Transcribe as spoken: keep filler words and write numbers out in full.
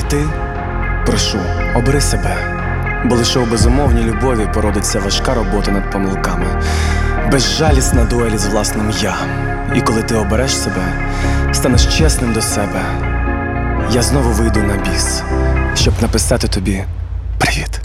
ти, прошу, обери себе, бо лише у безумовній любові породиться важка робота над помилками, безжалісна дуель з власним я. І коли ти обереш себе, станеш чесним до себе, я знову вийду на біс, щоб написати тобі привіт.